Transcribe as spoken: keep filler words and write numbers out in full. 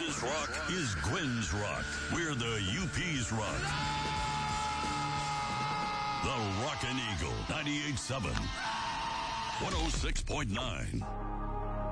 Texas rock is Gwen's rock. We're the U P's rock. The Rockin' Eagle, ninety-eight point seven, one oh six point nine.